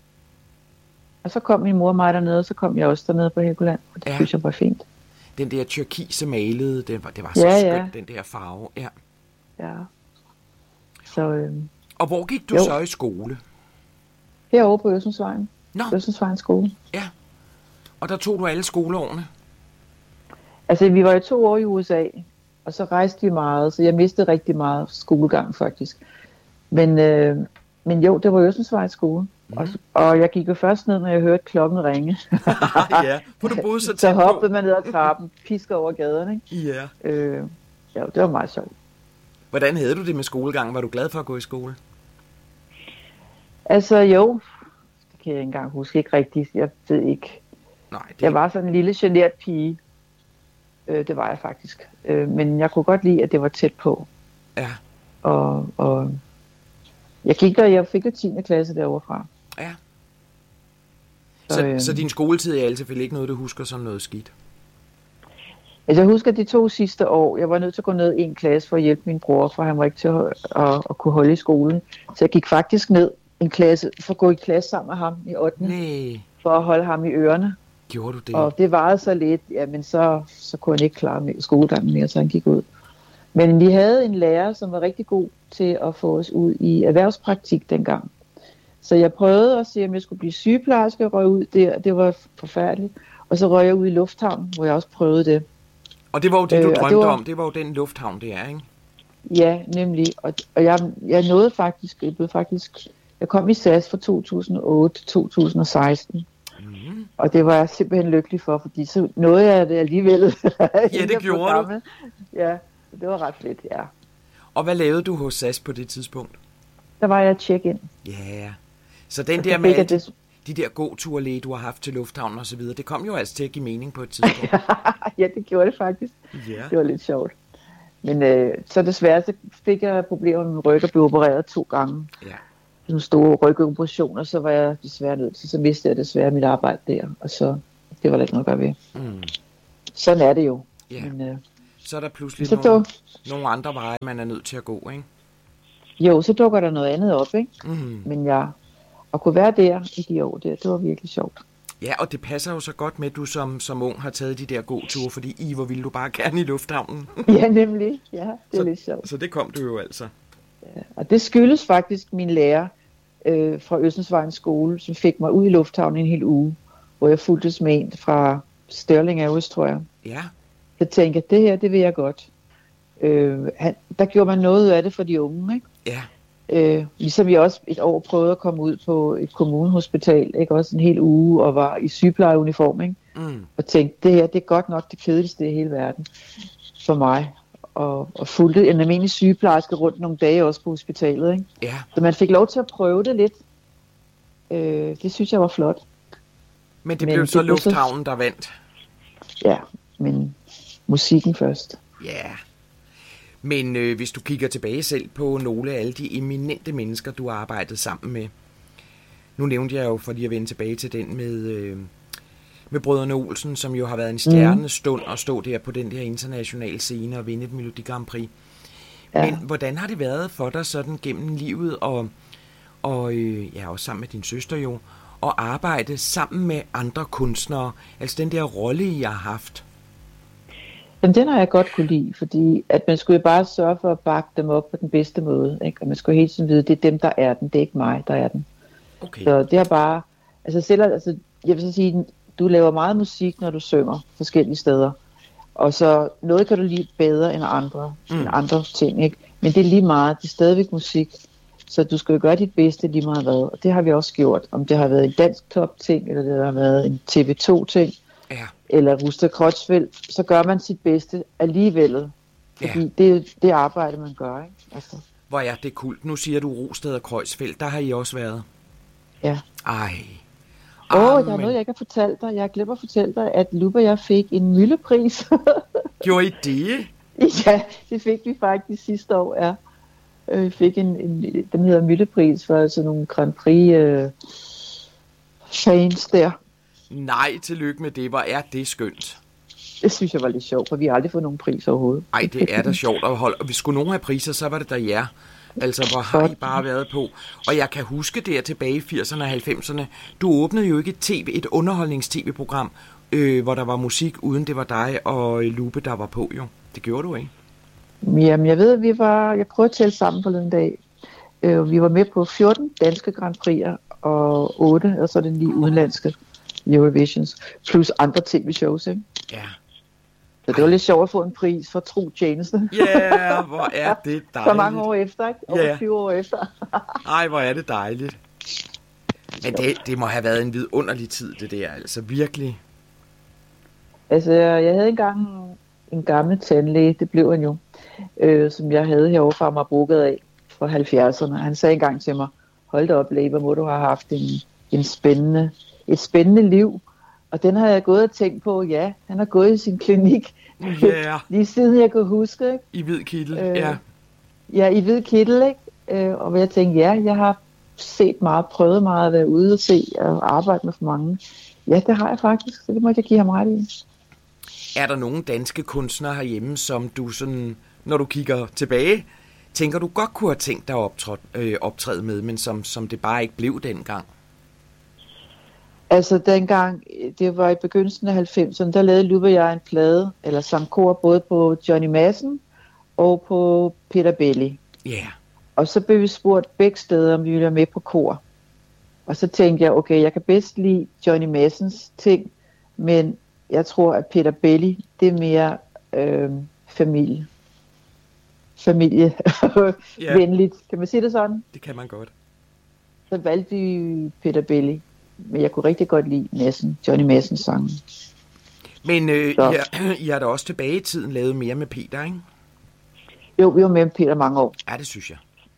Og så kom min mor og mig dernede, og så kom jeg også dernede på Helgoland. Og det ja. synes jeg var fint. Den der turkise malede, det var, det var så ja, skønt, ja. den der farve. Ja. Ja. Så, øhm, og hvor gik du jo. så i skole? Herovre på Østensvejen. Nå. Østensvejen skole. Ja. Og der tog du alle skoleårene? Altså, vi var i to år i U S A, og så rejste vi meget, så jeg mistede rigtig meget skolegang faktisk. Men, øh, men jo, det var Østensvejen skole. Mm. Og, og jeg gik jo først ned, når jeg hørte klokken ringe. Ja, for du boede så tæt så hoppede man ned ad trappen, pisker over gaden, ikke? Ja. Øh, ja, det var meget sjovt. Hvordan havde du det med skolegang? Var du glad for at gå i skole? Altså jo, det kan jeg ikke engang huske, ikke rigtigt. Jeg ved ikke. Nej, det... Jeg var sådan en lille genert pige. Øh, det var jeg faktisk. Øh, men jeg kunne godt lide, at det var tæt på. Ja. Og, og jeg gik der, jeg fik jo tiende klasse derovre fra. Ja. Så, så, øh, så din skoletid er altså ikke noget, du husker som noget skidt? Altså jeg husker de to sidste år, jeg var nødt til at gå ned i en klasse for at hjælpe min bror, for han var ikke til at, at, at kunne holde i skolen. Så jeg gik faktisk ned en klasse, for at gå i klasse sammen med ham i ottende Nej. For at holde ham i ørerne. Gjorde du det? Og det varede så lidt, ja, men så, så kunne han ikke klare med skolegangen mere, så han gik ud. Men vi havde en lærer, som var rigtig god til at få os ud i erhvervspraktik dengang. Så jeg prøvede at se, om jeg skulle blive sygeplejerske og røg ud der. Det var forfærdeligt. Og så røg jeg ud i lufthavnen, hvor jeg også prøvede det. Og det var jo det, du øh, drømte det var, om. Det var jo den lufthavn, det er, ikke? Ja, nemlig. Og, og jeg, jeg nåede faktisk, jeg blev faktisk, jeg kom i S A S fra to tusind og otte til to tusind og seksten. Mm. Og det var jeg simpelthen lykkelig for, fordi så nåede jeg det alligevel. Ja, det gjorde du. Ja, det var ret fedt, ja. Og hvad lavede du hos S A S på det tidspunkt? Der var jeg check-in. Ja, yeah. Så den der med de, de der gåturlæge, du har haft til lufthavnen og så videre, det kom jo altså til at give mening på et tidspunkt. Ja, det gjorde det faktisk. Yeah. Det var lidt sjovt. Men øh, så desværre så fik jeg problemer med min ryg og blev opereret to gange. Ja. Nogle store rygoperationer, så var jeg desværre nødt til, så mistede jeg desværre mit arbejde der, og så, det var der ikke noget at gøre ved. Mm. Sådan er det jo. Ja. Men, øh, så er der pludselig så nogle, duk... nogle andre veje, man er nødt til at gå, ikke? Jo, så dukker der noget andet op, ikke? Mm. Men jeg, at kunne være der i de år der, det var virkelig sjovt. Ja, og det passer jo så godt med, at du som, som ung har taget de der gåture, fordi I, hvor ville du bare gerne i lufthavnen. Ja, nemlig. Ja, det er så, lidt sjovt. Så det kom du jo altså. Ja, og det skyldes faktisk min lærer øh, fra Østensvejens skole, som fik mig ud i lufthavnen en hel uge, hvor jeg fulgtes med en fra Sterling Airways, tror jeg. Ja. Så tænkte jeg, det her, det vil jeg godt. Øh, han, der gjorde man noget af det for de unge, ikke? Ja. Øh, ligesom jeg også et år prøvede at komme ud på et kommunehospital, ikke? Også en hel uge, og var i sygeplejeuniform, ikke? Mm. Og tænkte, det her, det er godt nok det kedeligste i hele verden for mig. Og, og fulgte en almindelig sygeplejerske rundt nogle dage også på hospitalet, ikke? Ja. Så man fik lov til at prøve det lidt. Øh, det synes jeg var flot. Men det men blev så det lufthavnen, der vandt. Ja, men musikken først. Ja. Men øh, hvis du kigger tilbage selv på nogle af alle de eminente mennesker, du har arbejdet sammen med. Nu nævnte jeg jo, for lige at vende tilbage til den med, øh, med Brødrene Olsen, som jo har været en stjernestund at stå der på den der internationale scene og vinde et Melodi Grand Prix. Ja. Men hvordan har det været for dig sådan gennem livet, og, og øh, ja, også sammen med din søster jo, at arbejde sammen med andre kunstnere? Altså den der rolle, I har haft. Jamen, den har jeg godt kunne lide, fordi at man skulle jo bare sørge for at bakke dem op på den bedste måde, ikke? Og man skulle hele tiden vide, det er dem, der er den, det er ikke mig, der er den. Okay. Så det har bare, altså selv, altså, jeg vil så sige, du laver meget musik, når du synger forskellige steder, og så noget kan du lide bedre end andre, mm. end andre ting, ikke? Men det er lige meget, det er stadigvæk musik, så du skal jo gøre dit bedste lige meget hvad, og det har vi også gjort, om det har været en dansk top ting, eller det har været en T V to ting, ja. Eller Rustad Kreutzfeldt, så gør man sit bedste alligevel. Fordi ja. det er det arbejde, man gør, ikke? Altså. Hvor er det kult. Nu siger du Rustad og Kreutzfeldt, der har I også været. Ja. Ej. Åh, oh, der er noget, jeg ikke har fortalt dig. Jeg glemmer at fortælle dig, at Luba og jeg fik en Møllepris. Gjorde I det? Ja, det fik vi faktisk sidste år, ja. Vi fik en, en den hedder Møllepris for sådan nogle Grand Prix øh, fans der. Nej, tillykke med det. Hvor er det skønt. Det synes jeg var lidt sjovt, for vi har aldrig fået nogen pris overhovedet. Ej, det er da sjovt at holde. Og hvis skulle nogen have priser, så var det da jer. Altså, hvor har I bare været på? Og jeg kan huske der tilbage i firserne og halvfemserne, du åbnede jo ikke et tv, et underholdnings-tv-program, øh, hvor der var musik, uden det var dig og Luba, der var på jo. Det gjorde du, ikke? Jamen, jeg ved, vi var, jeg prøvede at tælle sammen på den dag. Øh, vi var med på fjorten danske Grand Prix'er, og otte, og så er det lige udenlandske Eurovisions, plus andre tv-shows, ikke? Ja. Så det var lidt sjovt at få en pris for tro tjeneste. Ja, yeah, hvor er det dejligt. Så mange år efter, ikke? Over yeah. tyve år efter. Ej, hvor er det dejligt. Men det, det må have været en vidunderlig tid, det der, altså virkelig. Altså, jeg havde engang en gammel tandlæge, det blev han jo, øh, som jeg havde herovre fra mig brugt af fra halvfjerdserne. Han sagde engang til mig, hold da op, læge, hvor må du have haft en, en spændende, et spændende liv. Og den har jeg gået og tænkt på, ja, han har gået i sin klinik, yeah. lige siden jeg kunne huske, ikke? I hvid kittel, øh, ja. Ja, i hvid kittel, ikke? Øh, og jeg tænkte, ja, jeg har set meget, prøvet meget at være ude og se og arbejde med for mange. Ja, det har jeg faktisk, så det måtte jeg give ham ret i. Er der nogle danske kunstnere herhjemme, som du sådan, når du kigger tilbage, tænker du godt kunne have tænkt dig at optræde, øh, optræde med, men som, som det bare ikke blev dengang? Altså dengang, det var i begyndelsen af halvfemserne, der lavede Lubbe og jeg en plade, eller sang kor, både på Johnny Madsen og på Peter Belli. Ja. Yeah. Og så blev vi spurgt begge steder, om vi ville være med på kor. Og så tænkte jeg, okay, jeg kan bedst lide Johnny Madsens ting, men jeg tror, at Peter Belli, det er mere øh, familie. Familievenligt. Yeah. Kan man sige det sådan? Det kan man godt. Så valgte vi Peter Belli. Men jeg kunne rigtig godt lide Madsen, Johnny Madsens sange. Men øh, I, har, I har da også tilbage i tiden lavet mere med Peter, ikke? Jo, vi var med Peter mange år. Ja, det synes jeg.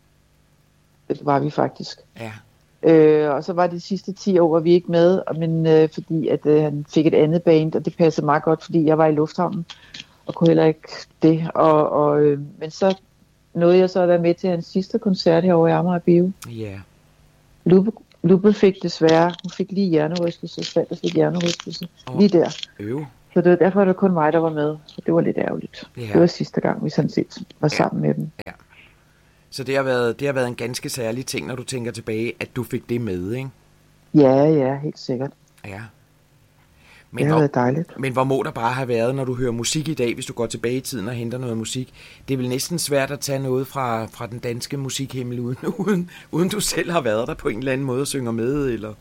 Det var vi faktisk. Ja. Øh, og så var det de sidste ti år, hvor vi ikke med, men øh, fordi at øh, han fik et andet band, og det passede meget godt, fordi jeg var i lufthavnen, og kunne heller ikke det. Og, og, øh, men så nåede jeg så at være med til hans sidste koncert herovre i Amager Bio. Ja. Yeah. Lubbe, Lubbe fik desværre, hun fik lige hjernerystelse, så der fik hjernerystelse, oh. lige der. Øv. Så det, derfor var det kun mig, der var med, så det var lidt ærgerligt. Yeah. Det var sidste gang, vi sådan set var ja. sammen med dem. Ja. Så det har, været, det har været en ganske særlig ting, når du tænker tilbage, at du fik det med, ikke? Ja, ja, helt sikkert. Ja. Men det har hvor, været dejligt. Men hvor må der bare have været, når du hører musik i dag, hvis du går tilbage i tiden og henter noget musik? Det er vel næsten svært at tage noget fra, fra den danske musikhimmel, uden, uden, uden du selv har været der på en eller anden måde og synger med, eller...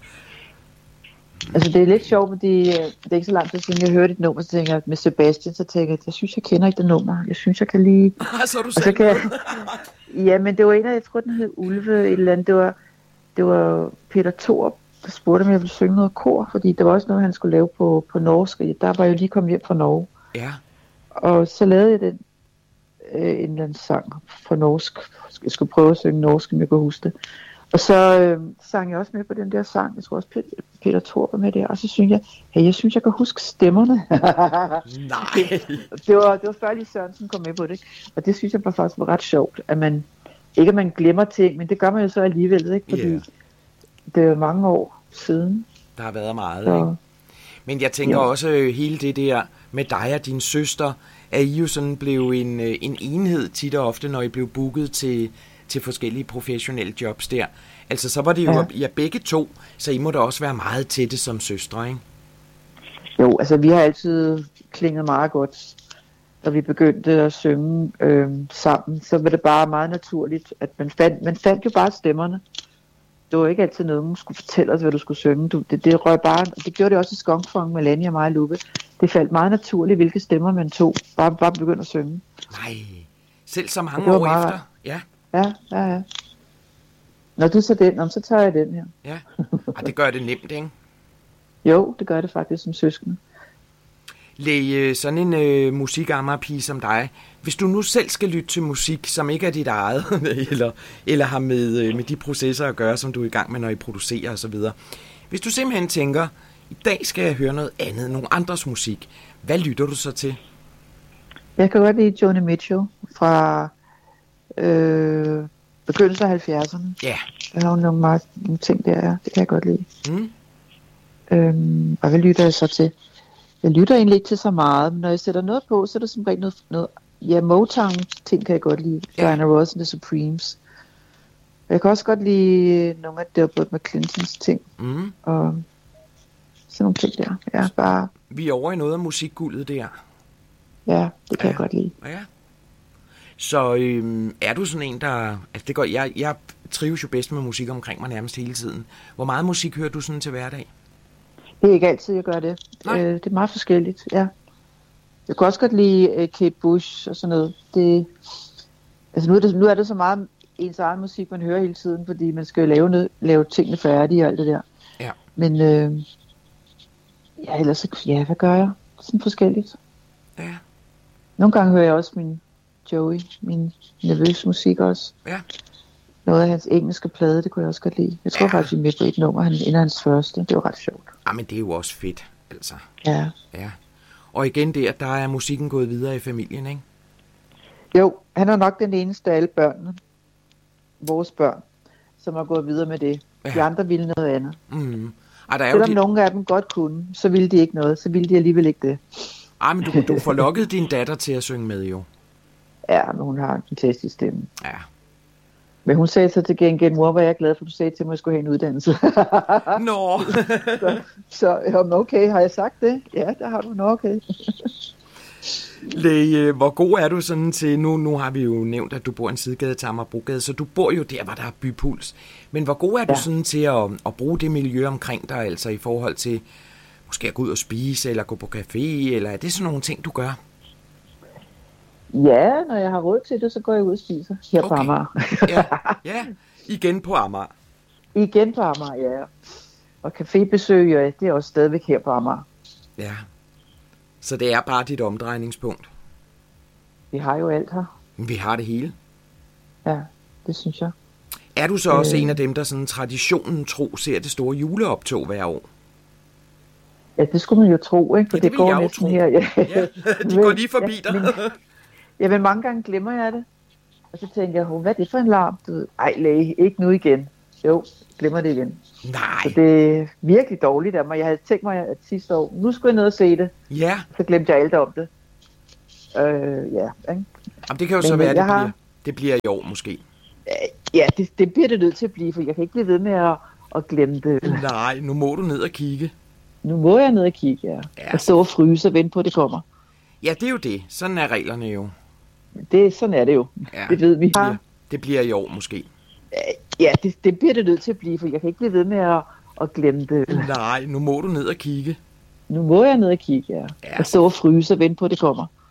Altså det er lidt sjovt, fordi det er ikke så langt til siden, jeg hørte et nummer, så tænker jeg med Sebastian, så tænker jeg, jeg synes, jeg kender ikke det nummer. Jeg synes, jeg kan lige... Så er du selv kan jeg... Ja, men det var en af, jeg tror, den hed Ulve, et eller andet. Det var, det var Peter Thorup, der spurgte, om jeg ville synge noget kor, fordi der var også noget, han skulle lave på, på norsk, og der var jeg jo lige kommet hjem fra Norge. Ja. Og så lavede jeg den, øh, en eller anden sang på norsk. Jeg skulle prøve at synge norsk, om jeg kunne huske det. Og så øh, sang jeg også med på den der sang. Jeg tror også, Peter, Peter Thorup var med der. Og så synes jeg, hey, jeg synes, jeg kan huske stemmerne. Nej. det, var, det var før lige Sørensen kom med på det. Og det synes jeg var faktisk var ret sjovt. At man, ikke at man glemmer ting, men det gør man jo så alligevel, ikke? Fordi yeah. det er mange år siden. Der har været meget, så, ikke? Men jeg tænker ja. også hele det der med dig og din søster, at I jo sådan blev en, en enhed tit og ofte, når I blev booket til... til forskellige professionelle jobs der. Altså, så var det jo ja. ja, begge to, så I må da også være meget tætte som søstre, ikke? Jo, altså vi har altid klinget meget godt, da vi begyndte at synge øh, sammen, så var det bare meget naturligt, at man fandt, man fandt jo bare stemmerne. Det var ikke altid noget, man skulle fortælle os, hvad du skulle synge. Du, det, det røg bare, det gjorde det også i Skongfong med Lenny og mig og Lubbe. Det faldt meget naturligt, hvilke stemmer man tog, bare, bare begyndte at synge. Nej, selv så mange år meget... efter? Ja. Ja, ja, ja. Når du så den, så tager jeg den her. Ja, og det gør det nemt, ikke? Jo, det gør det faktisk som søskende. Læge, sådan en øh, musikammerpige som dig, hvis du nu selv skal lytte til musik, som ikke er dit eget, eller, eller har med, øh, med de processer at gøre, som du er i gang med, når I producerer osv. Hvis du simpelthen tænker, i dag skal jeg høre noget andet, nogle andres musik, hvad lytter du så til? Jeg kan godt lide Joni Mitchell fra... Øh, begyndelsen af halvfjerdserne. Ja. Der har hun nogle, meget, nogle ting der, ja. Det kan jeg godt lide. Mm. Øhm, og hvad lytter jeg så til? Jeg lytter egentlig ikke til så meget, men når jeg sætter noget på, så er det som regel noget, noget ja, Motown-ting kan jeg godt lide. Ja. Diana Ross and the Supremes. Jeg kan også godt lide nogle af Delbert McClintons ting. Mm. Og sådan nogle ting der. Ja, bare... Vi er over i noget af musikguldet der. Ja, det kan ja. jeg godt lide. Ja. Så øhm, er du sådan en, der... Altså det går, jeg, jeg trives jo bedst med musik omkring mig nærmest hele tiden. Hvor meget musik hører du sådan til hverdag? Det er ikke altid, jeg gør det. Øh, det er meget forskelligt, ja. Jeg kan også godt lide uh, Kate Bush og sådan noget. Det, altså nu er, det, nu er det så meget ens egen musik, man hører hele tiden, fordi man skal jo lave, noget, lave tingene færdige og alt det der. Ja. Men øh, ja, ellers så... Ja, hvad gør jeg? Sådan forskelligt. Ja. Nogle gange hører jeg også min... Joey, min nervøs musik også. Ja. Noget af hans engelske plade, det kunne jeg også godt lide. Jeg tror ja. faktisk, vi er med på et nummer, han en af hans første. Det var ret sjovt. Ja, men det er jo også fedt, altså. Ja. Ja. Og igen det, at der er musikken gået videre i familien, ikke? Jo, han er nok den eneste af alle børnene, vores børn, som har gået videre med det. Ja. De andre ville noget andet. Mm. Ej, der er Selvom jo de... nogle af dem godt kunne, så ville de ikke noget. Så ville de alligevel ikke det. Ej, men du, du får lokket din datter til at synge med, jo. Ja, men hun har en fantastisk stemme. Ja. Men hun sagde så til gengæld, mor, var jeg glad for, du sagde til mig, at jeg skulle have en uddannelse. Nå. så, så okay, har jeg sagt det? Ja, der har du nok, okay. Læge, hvor god er du sådan til, nu, nu har vi jo nævnt, at du bor i en sidegade til Amagerbrogade, så du bor jo der, hvor der er bypuls. Men hvor god er du ja. sådan til at, at bruge det miljø omkring dig, altså i forhold til måske at gå ud og spise, eller gå på café, eller er det sådan nogle ting, du gør? Ja, når jeg har råd til det, så går jeg ud og spiser her okay. på Amager. ja, ja, igen på Amager. Igen på Amager, ja. Og cafébesøg, ja, det er også stadigvæk her på Amager. Ja, så det er bare dit omdrejningspunkt. Vi har jo alt her. Vi har det hele. Ja, det synes jeg. Er du så også øh... en af dem, der sådan traditionen tro ser det store juleoptog hver år? Ja, det skulle man jo tro, ikke? For ja, det, det går næsten her. Ja. ja, de går lige forbi ja, dig. Men, ja, men mange gange glemmer jeg det. Og så tænker jeg, hvad er det for en larm? Du ved, ej læge, ikke nu igen. Jo, glemmer det igen. Nej. Så det er virkelig dårligt af mig. Jeg havde tænkt mig, at sidste år, nu skulle jeg ned og se det. Ja. Så glemte jeg alt om det. Øh, ja, ikke? Jamen, det kan jo men, så være, det, har... bliver, det bliver i år måske. Ja, det, det bliver det nødt til at blive, for jeg kan ikke blive ved med at, at glemme det. Nej, nu må du ned og kigge. Nu må jeg ned og kigge, ja. ja. Og stå og fryse og vente på, at det kommer. Ja, det er jo det. Sådan er reglerne jo. Det, sådan er det jo. Ja. Det ved vi. Det bliver, det bliver i år måske. Ja, det, det bliver det nødt til at blive, for jeg kan ikke blive ved med at, at glemme det. Nej, nu må du ned og kigge. Nu må jeg ned og kigge, ja. ja. Og stå og fryse og vente på, at det kommer.